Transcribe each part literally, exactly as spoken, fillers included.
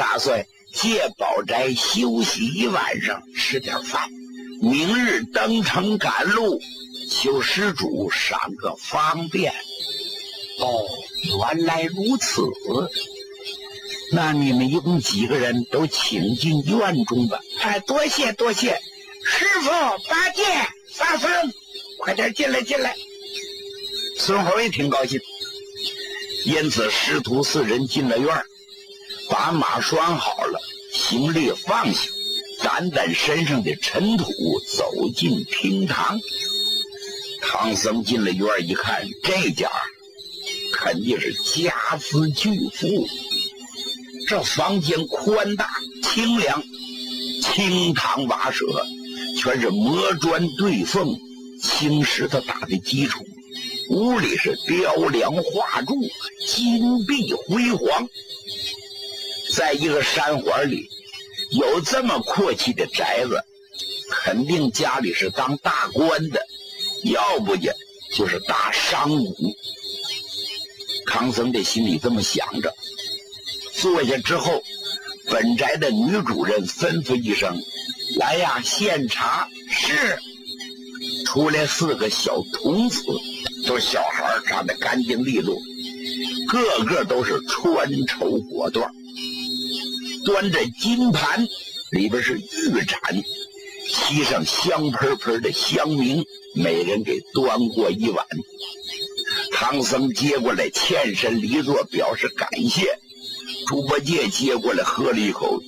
打算借宝宅休息一晚上，吃点饭，明日登城赶路，求施主赏个方便。哦，原来如此。那你们一共几个人都请进院中吧。 哎，多谢多谢，师傅八戒、沙僧，快点进来进来。 孙猴也挺高兴，因此师徒四人进了院，把马拴好了，行李放下，掸掸身上的尘土，走进厅堂。唐僧进了院一看，这家肯定是家资巨富。这房间宽大清凉，清堂瓦舍，全是磨砖对缝，青石头打的基础。屋里是雕梁画柱，金碧辉煌。在一个山环里有这么阔气的宅子，肯定家里是当大官的，要不然就是大商贾。唐僧的心里这么想着。坐下之后，本宅的女主人吩咐一声：“来呀，献茶。” 是。 出来四个小童子，都小孩，长得干净利落，个个都是穿绸裹缎，端着金盘，里边是玉盏，沏上香喷喷的香茗，每人给端过一碗。唐僧接过来，欠身离座，表示感谢。猪八戒接过来喝了一口，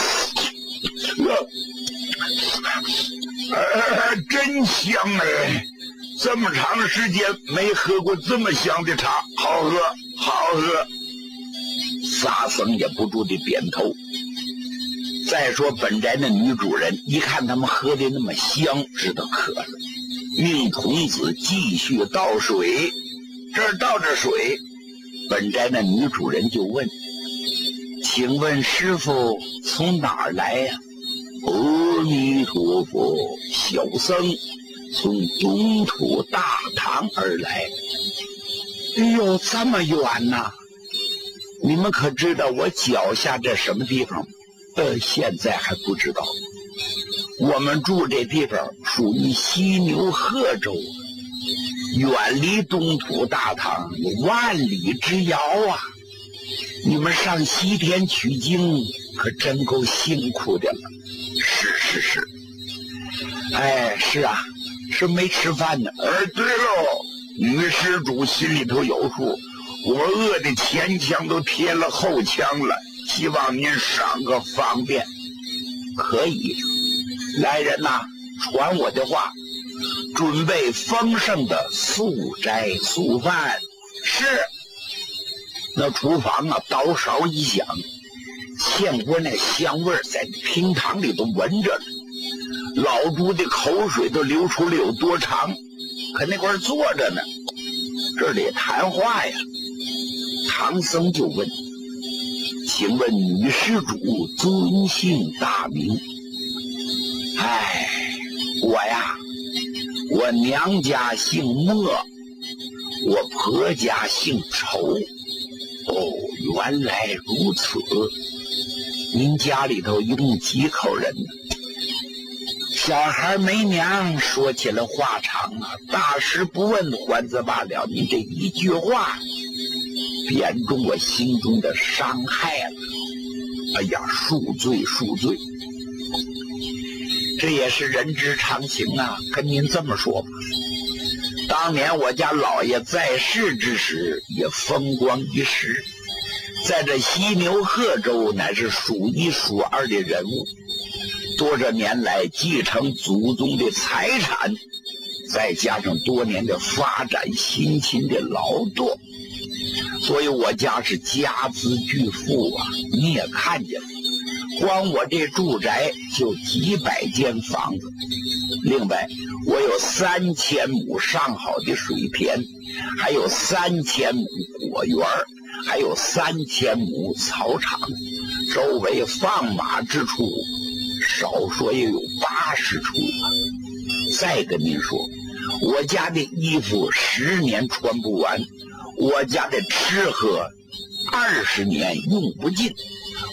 呃，真香哎！这么长时间没喝过这么香的茶，好喝，好喝。沙僧也不住地点头。再说本宅的女主人一看他们喝的那么香，知道渴了，命童子继续倒水。这儿倒着水，本宅的女主人就问：“请问师傅从哪儿来呀？”“阿弥陀佛，小僧从东土大唐而来。”“哎呦，这么远呐！你们可知道我脚下这什么地方？”“呃，现在还不知道。我们住这地方属于犀牛贺州，远离东土大唐万里之遥啊！你们上西天取经可真够辛苦的了。”“是是是。”“哎，是啊，是没吃饭呢。”“哎，对喽，女施主心里头有数，我饿的前腔都贴了后腔了，希望您赏个方便。”“可以。来人呐，传我的话，准备丰盛的素斋素饭。”“是。”那厨房啊，刀勺一响，炝锅那香味在厅堂里都闻着了。老猪的口水都流出了有多长，可那块坐着呢，这得谈话呀。唐僧就问：“请问女施主尊姓大名？”“哎，我呀，我娘家姓莫，我婆家姓仇。”“哦，原来如此。您家里头一共几口人呢？”“小孩没娘，说起来话长啊，大事不问，还则罢了。您这一句话，便中我心中的伤害了。哎呀，恕罪恕罪。这也是人之常情啊。跟您这么说吧，当年我家老爷在世之时也风光一时，在这犀牛贺州乃是数一数二的人物。多少年来继承祖宗的财产，再加上多年的发展辛勤的劳动，所以我家是家资巨富啊。你也看见了，光我这住宅就几百间房子，另外我有三千亩上好的水田，还有三千亩果园，还有三千亩草场，周围放马之处少说也有八十处啊。再跟您说，我家的衣服十年穿不完，我家的吃喝二十年用不尽，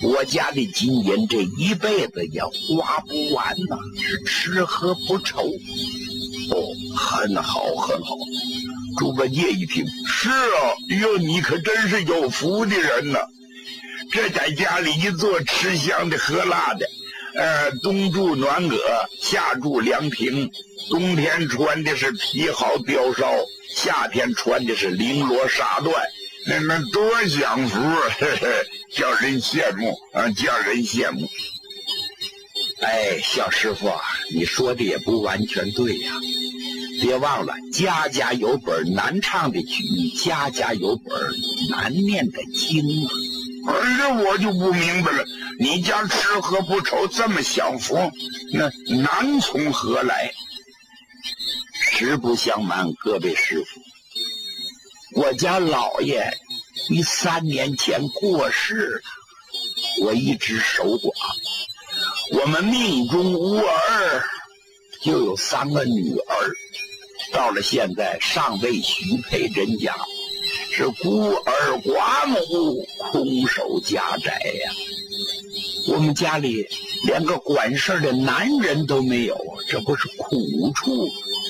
我家的金银这一辈子也花不完呐，是吃喝不愁。哦，很好很好。猪八戒一听，是啊，哟，你可真是有福的人呐！这在家里一做吃香的喝辣的，呃，冬住暖阁，夏住凉亭，冬天穿的是皮袍貂哨，夏天穿的是绫罗纱缎，那那多享福，呵呵，叫人羡慕啊，叫人羡慕。哎，小师傅啊，你说的也不完全对呀、啊。别忘了，家家有本难唱的曲，家家有本难念的经啊。而这我就不明白了，你家吃喝不愁这么享福，那难从何来？实不相瞒各位师傅，我家老爷于三年前过世了，我一直守寡。我们命中无儿，就有三个女儿，到了现在尚未许配人家，是孤儿寡母，空守家宅呀。我们家里连个管事的男人都没有，这不是苦处？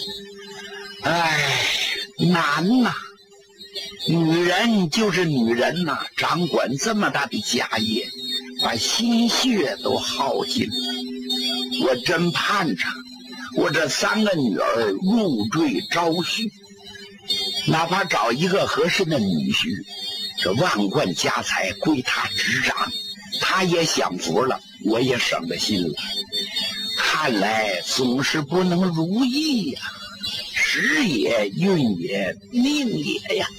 哎，难呐！女人就是女人呐，掌管这么大的家业，把心血都耗尽。我真盼着我这三个女儿入赘招婿，哪怕找一个合适的女婿，这万贯家财归他执掌，他也享福了，我也省了心了。看来总是不能如意呀、啊，时也运也命也呀。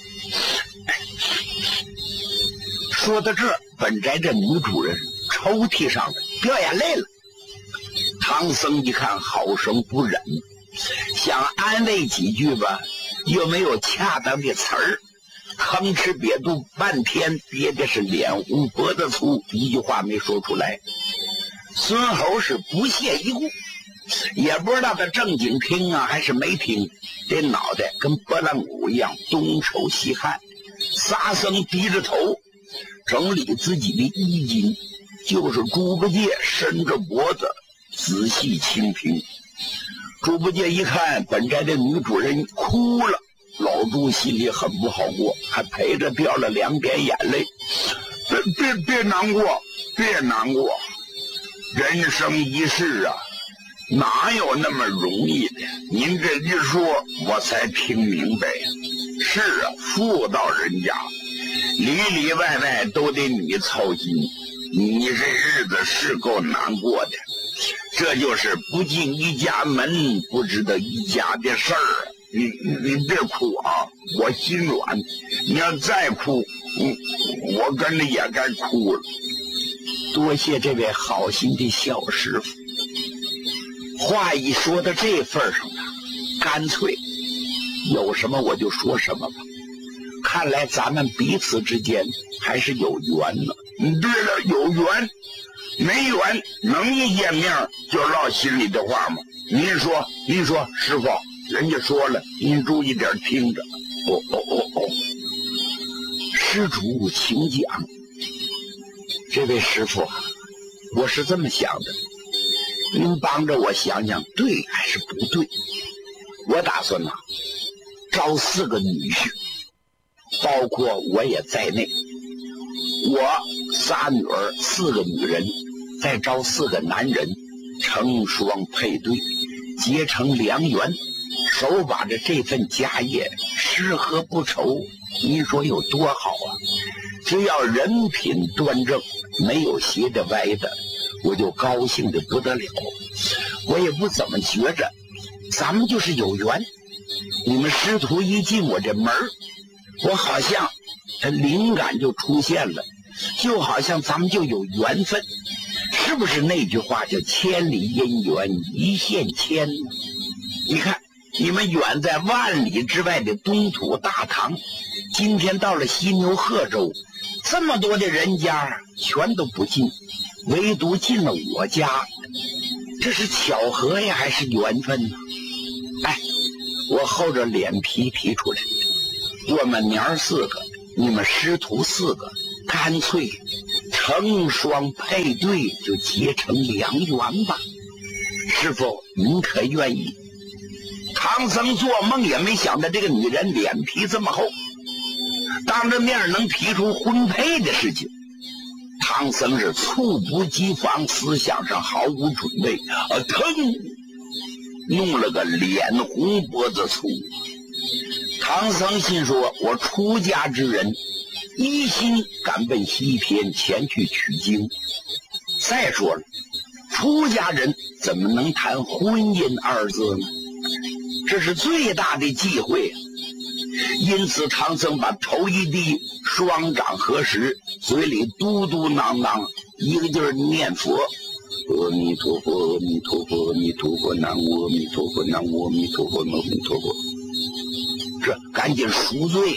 说到这儿，本宅这女主人抽屉上的掉眼泪了。唐僧一看好生不忍，想安慰几句吧，又没有恰当的词儿，吭哧瘪肚半天，憋的是脸红脖子粗，一句话没说出来。孙猴是不屑一顾，也不知道他正经听啊还是没听，这脑袋跟拨浪鼓一样东瞅西看。沙僧低着头整理自己的衣襟，就是猪八戒伸着脖子仔细倾听。猪八戒一看本宅的女主人哭了，老猪心里很不好过，还陪着掉了两点眼泪。别别别难过，别难过，人生一世啊，哪有那么容易的？您这一说，我才听明白。是啊，妇道人家，里里外外都得你操心，你这日子是够难过的。这就是不进一家门，不知道一家的事儿。你你别哭啊，我心软。你要再哭，我我跟着也该哭了。多谢这位好心的小师傅。话一说到这份上了，干脆有什么我就说什么吧。看来咱们彼此之间还是有缘了。嗯，对了，有缘。没缘能一见面就唠心里的话吗？您说，您说，师傅，人家说了，您注意点听着。哦哦哦哦，施主请讲。这位师傅啊，我是这么想的，您帮着我想想，对还是不对？我打算呐、啊，招四个女婿，包括我也在内。我仨女儿，四个女人，再招四个男人，成双配对，结成良缘，手把着这份家业，吃喝不愁。您说有多好啊？只要人品端正，没有斜的歪的，我就高兴的不得了。我也不怎么觉着，咱们就是有缘。你们师徒一进我这门，我好像灵感就出现了，就好像咱们就有缘分。是不是那句话叫千里姻缘一线牵？你看你们远在万里之外的东土大唐，今天到了犀牛贺州，这么多的人家全都不进，唯独进了我家，这是巧合呀还是缘分呢？哎，我厚着脸皮提出来，我们娘儿四个，你们师徒四个，干脆成双配对，就结成良缘吧。师傅，您可愿意？唐僧做梦也没想到这个女人脸皮这么厚，当着面能提出婚配的事情。唐僧是猝不及防，思想上毫无准备，啊，腾，弄了个脸红脖子粗。唐僧心说，我出家之人，一心赶奔西天前去取经。再说了，出家人怎么能谈婚姻二字呢？这是最大的忌讳啊！因此唐僧把头一低，双掌合十，嘴里嘟嘟囔囔，一个劲儿念佛，阿弥陀佛，阿弥陀佛，阿弥陀佛，南无阿弥陀佛，南无阿弥陀佛，阿弥陀佛。这赶紧赎罪。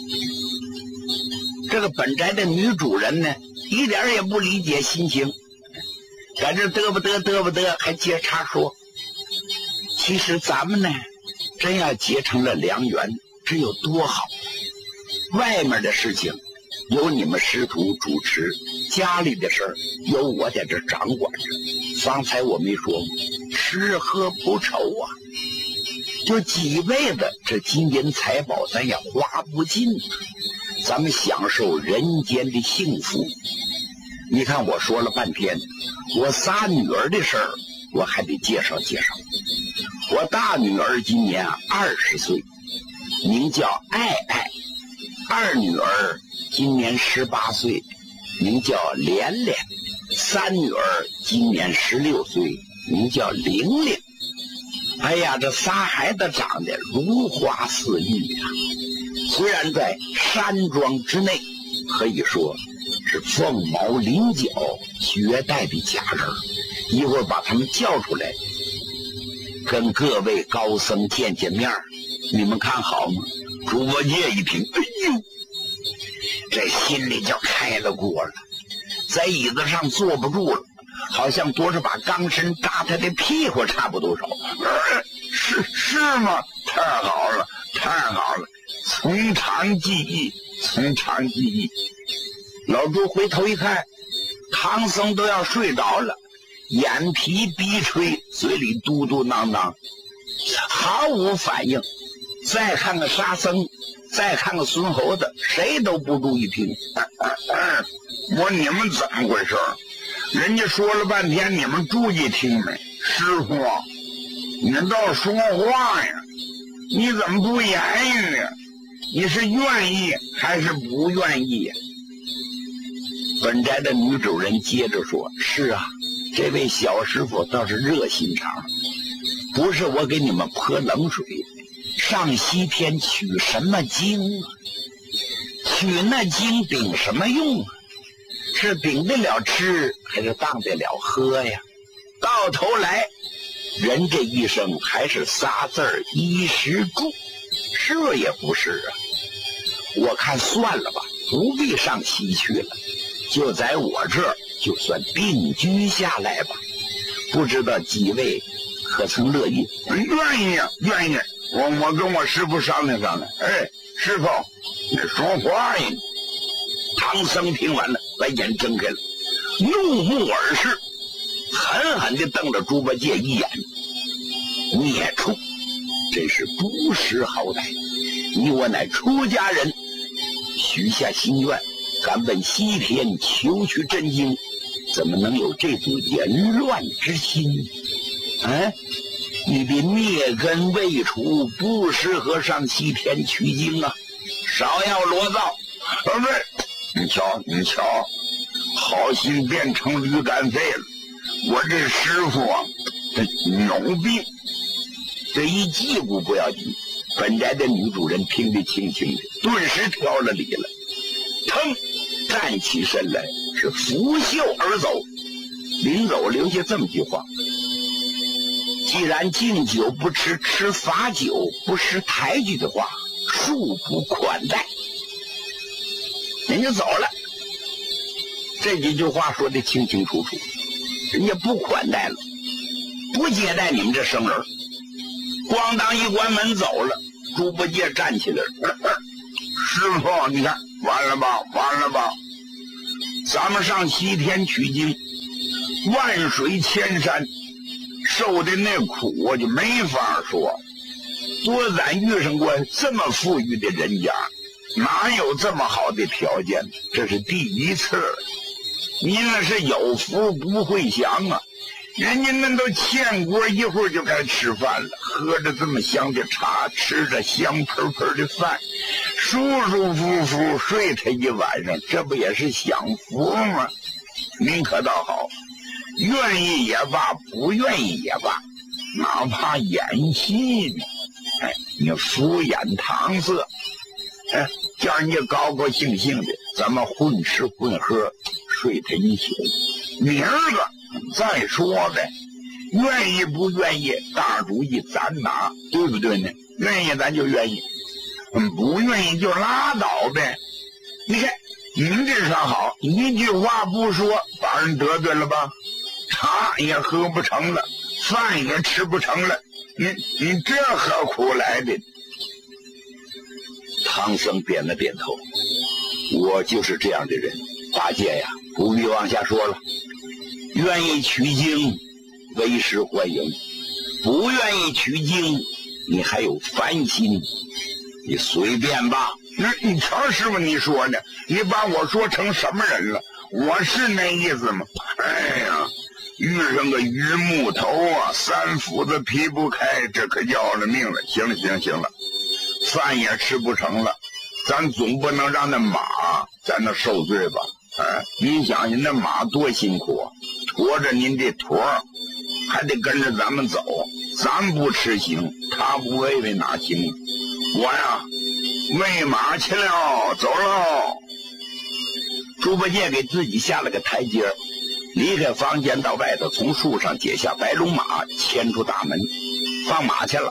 这个本宅的女主人呢，一点也不理解心情，在这嘚不嘚嘚不嘚，还接茬说：“其实咱们呢，真要结成了良缘，这有多好！外面的事情由你们师徒主持，家里的事儿由我在这掌管着。方才我没说，吃喝不愁啊，就几辈子这金银财宝咱也花不尽，咱们享受人间的幸福。你看我说了半天，我仨女儿的事儿我还得介绍介绍。我大女儿今年二十岁，名叫爱爱；二女儿今年十八岁，名叫莲莲；三女儿今年十六岁，名叫玲玲。哎呀，这仨孩子长得如花似玉啊！虽然在山庄之内，可以说是凤毛麟角、绝代的佳人。一会儿把他们叫出来，跟各位高僧见见面，你们看好吗？猪八戒一听，哎呦，这心里就开了锅了，在椅子上坐不住了，好像多少把钢针扎他的屁股差不多少。呃、是是吗？太好了，太好了，从长计议，从长计议。老猪回头一看，唐僧都要睡着了，眼皮鼻吹，嘴里嘟嘟囔囔，毫无反应。再看看沙僧，再看看孙猴子，谁都不注意听。啊啊啊、我说你们怎么回事？人家说了半天，你们注意听没？师傅，你倒说话呀！你怎么不言语呢？你是愿意还是不愿意呀？本宅的女主人接着说：“是啊，这位小师傅倒是热心肠，不是我给你们泼冷水。上西天取什么经啊？取那经顶什么用啊？是顶得了吃，还是当得了喝呀？到头来，人这一生还是仨字儿衣食住，是也不是啊？我看算了吧，不必上西去了。”就在我这儿，就算定居下来吧。不知道几位可曾乐意？愿意，愿意。我我跟我师傅商量商量。哎，师傅，你说话呀！唐僧听完了，把眼睁开了，怒目而视，狠狠地瞪了猪八戒一眼。孽畜，真是不识好歹！你我乃出家人，许下心愿。赶奔西天求取真经，怎么能有这种淫乱之心？啊，你的孽根未除，不适合上西天取经啊！少要罗造！啊，不是，你瞧，你瞧，好心变成驴肝肺了。我这师傅啊，这有病。这一叽咕不要紧，本宅的女主人听得清清的，顿时挑了理了。腾，站起身来，是拂袖而走。临走留下这么句话：既然敬酒不吃，吃罚酒，不识抬举的话，恕不款待。人家走了，这几句话说得清清楚楚，人家不款待了，不接待你们这生人。咣当一关门走了，猪八戒站起来了，师傅，你看完了吧，完了吧！ 咱们上西天取经，万水千山，受的那苦我就没法说。多咱遇上过这么富裕的人家，哪有这么好的条件？这是第一次了。你那是有福不会享啊！人家那都欠锅，一会儿就该吃饭了，喝着这么香的茶，吃着香喷喷的饭，舒舒服服睡他一晚上，这不也是享福吗？您可倒好，愿意也罢，不愿意也罢，哪怕演戏呢，哎，你敷衍搪塞，哎，叫人家高高兴兴的，咱们混吃混喝，睡他一宿。明儿个再说呗，愿意不愿意，大主意咱拿，对不对呢？愿意咱就愿意，嗯，不愿意就拉倒呗。你看您这啥好，一句话不说，把人得罪了吧？茶也喝不成了，饭也吃不成了，你你这何苦来的？ 唐僧点了点头，我就是这样的人。八戒呀，不必往下说了，愿意取经为师欢迎，不愿意取经你还有烦心，你随便吧。 那你瞧师傅你说呢，你把我说成什么人了？我是那意思吗？哎呀，遇上个榆木头啊，三斧子劈不开，这可要了命了。行了行了行了，饭也吃不成了，咱总不能让那马在那受罪吧？哎，您想想那马多辛苦啊，驮着您这驼还得跟着咱们走，咱不吃行，他不喂喂哪行？我呀喂马去了，走喽。 猪八戒给自己下了个台阶，离开房间到外头，从树上解下白龙马，牵出大门放马去了。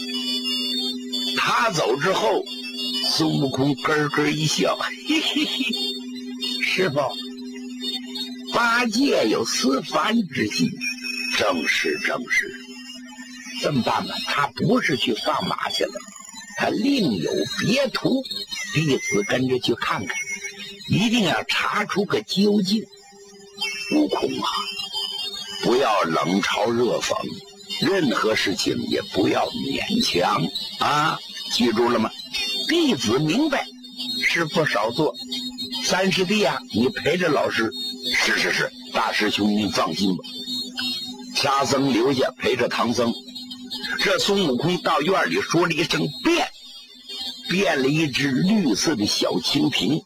他走之后，孙悟空咯咯一笑，嘿嘿嘿，师傅，八戒有思凡之心，正是正是。这么办吧，他不是去放马去了，他另有别图，弟子跟着去看看，一定要查出个究竟。悟空啊，不要冷嘲热讽，任何事情也不要勉强啊，记住了吗？弟子明白，师父少做。三师弟啊，你陪着老师。是是是，大师兄您放心吧。沙僧留下陪着唐僧。这孙悟空到院里说了一声变，变了一只绿色的小蜻蜓，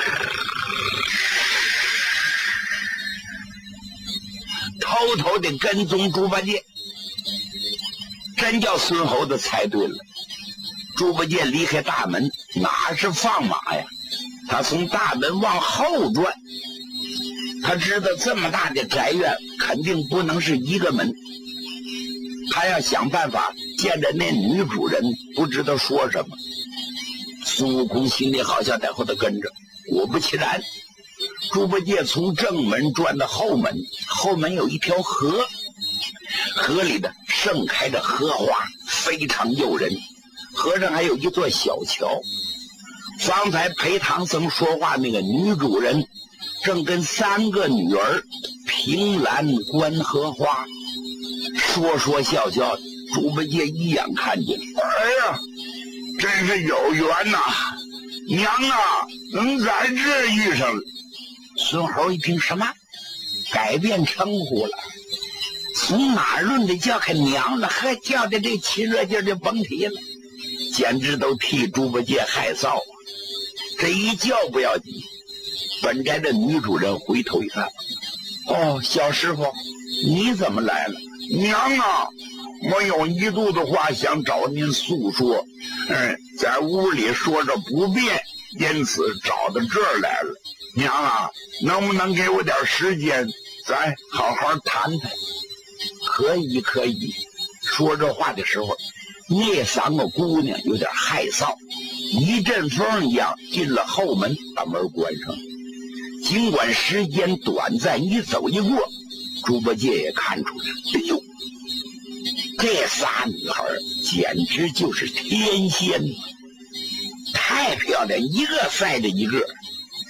偷偷的跟踪猪八戒。真叫孙猴子猜对了，猪八戒离开大门哪是放马呀，他从大门往后转。他知道这么大的宅院肯定不能是一个门，他要想办法见着那女主人，不知道说什么。孙悟空心里好像在后头跟着，果不其然，猪八戒从正门转到后门，后门有一条河，河里的盛开着荷花，非常诱人。河上还有一座小桥，方才陪唐僧说话那个女主人正跟三个女儿凭栏观荷花，说说笑笑，猪八戒一眼看见， 哎呀，真是有缘呐！娘啊，能在这遇上了。 孙猴一听，什么改变称呼了？从哪论的叫开娘了，还叫的这亲热劲儿就甭提了，简直都替猪八戒害臊啊！这一叫不要紧，本宅的女主人回头一看，哦，小师傅，你怎么来了？ 娘啊，我有一肚子话想找您诉说，嗯，在屋里说着不便，因此找到这儿来了。娘啊，能不能给我点时间，咱好好谈谈？ 可以可以。说这话的时候，那三个姑娘有点害臊，一阵风一样进了后门，把门关上。尽管时间短暂，一走一过，猪八戒也看出来，哎呦，这仨女孩简直就是天仙，太漂亮，一个赛着一个。这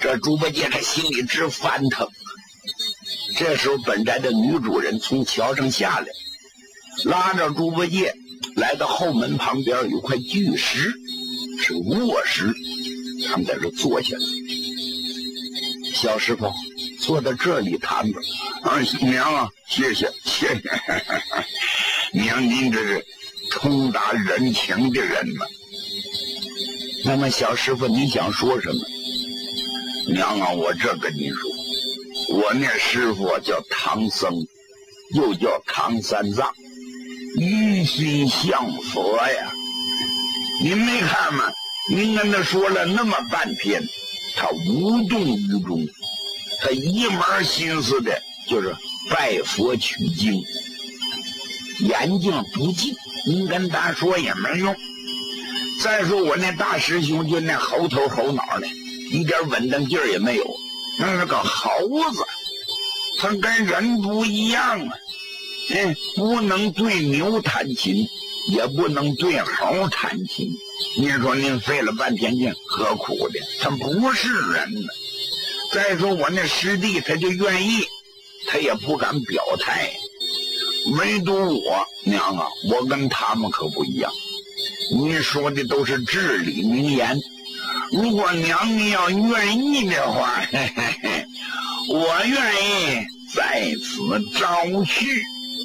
这猪八戒他心里直翻腾。这时候本宅的女主人从桥上下来，拉着猪八戒来到后门旁边有块巨石，是卧石，他们在这坐下来。小师傅坐在这里谈吧。 啊，娘啊，谢谢谢谢，娘您这是通达人情的人嘛。 那么小师傅你想说什么？ 娘啊，我这跟你说，我那师傅叫唐僧，又叫唐三藏，一心向佛呀。您没看吗？您跟他说了那么半天，他无动于衷，他一门心思的就是拜佛取经， 言尽不尽， 您跟他说也没用。再说我那大师兄就那猴头猴脑的，一点稳当劲儿也没有，那是个猴子，他跟人不一样啊。嗯，不能对牛弹琴，也不能对猴弹琴。您说您费了半天劲，何苦的？他不是人呢。再说我那师弟，他就愿意，他也不敢表态。唯独我娘啊，我跟他们可不一样。您说的都是至理名言，如果娘您要愿意的话，嘿嘿嘿，我愿意在此招去。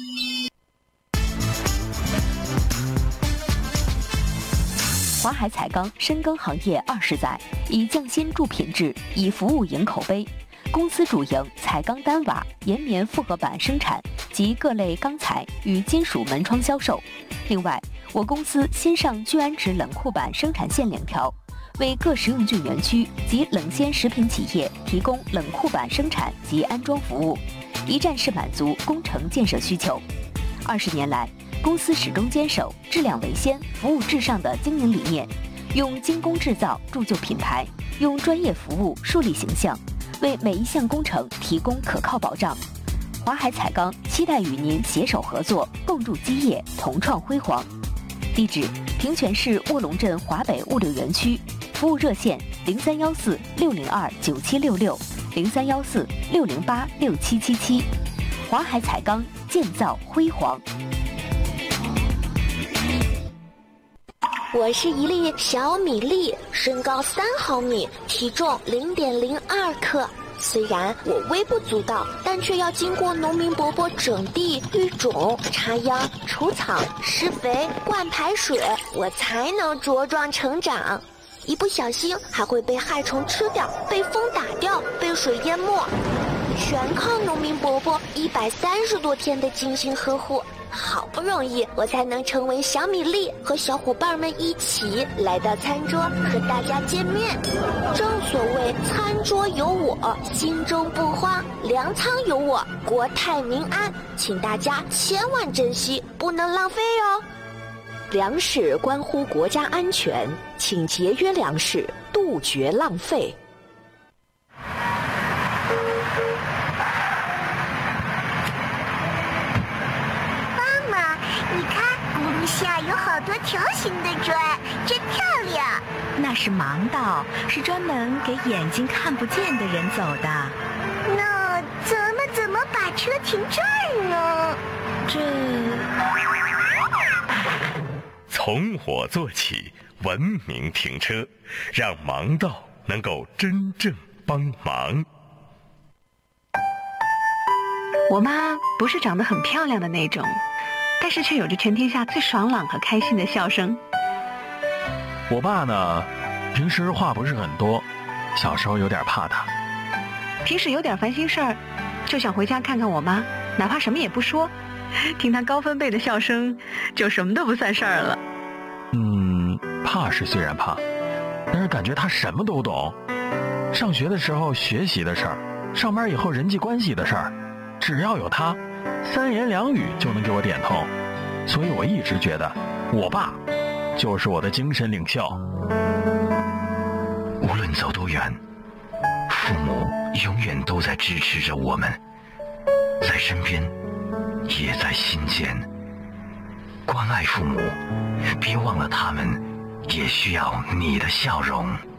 华海彩钢深耕行业二十载，以匠心助品质，以服务赢口碑。公司主营彩钢单瓦、岩棉复合板生产及各类钢材与金属门窗销售。另外，我公司新上聚氨酯冷库板生产线两条，为各食用菌园区及冷鲜食品企业提供冷库板生产及安装服务，一站式满足工程建设需求。二十年来，公司始终坚守质量为先、服务至上的经营理念，用精工制造铸就品牌，用专业服务树立形象，为每一项工程提供可靠保障。华海彩钢期待与您携手合作，共筑基业，同创辉煌。地址：平泉市卧龙镇华北物流园区，服务热线：零三幺四六零二九七六六，零三幺四六零八六七七七。华海彩钢，建造辉煌。 我是一粒小米粒，身高三毫米，体重零点零二克。虽然我微不足道，但却要经过农民伯伯整地、育种、插秧、除草、施肥、灌排水，我才能茁壮成长。一不小心还会被害虫吃掉，被风打掉，被水淹没，全靠农民伯伯一百三十多天的精心呵护。好不容易我才能成为小米粒，和小伙伴们一起来到餐桌和大家见面。正所谓餐桌有我，心中不慌，粮仓有我，国泰民安，请大家千万珍惜，不能浪费哦。 粮食关乎国家安全，请节约粮食，杜绝浪费。 下有好多条形的砖，真漂亮。 那是盲道，是专门给眼睛看不见的人走的。 那咱们怎么把车停这儿呢？ 这…… 从我做起，文明停车，让盲道能够真正帮忙。 我妈不是长得很漂亮的那种，但是却有着全天下最爽朗和开心的笑声。 我爸呢，平时话不是很多，小时候有点怕他。 平时有点烦心事儿，就想回家看看我妈，哪怕什么也不说，听她高分贝的笑声，就什么都不算事儿了。 嗯，怕是虽然怕，但是感觉他什么都懂。上学的时候学习的事儿，上班以后人际关系的事儿，只要有他，三言两语就能给我点透。所以我一直觉得我爸就是我的精神领袖。 无论走多远，父母永远都在支持着我们，在身边也在心间。关爱父母，别忘了他们也需要你的笑容。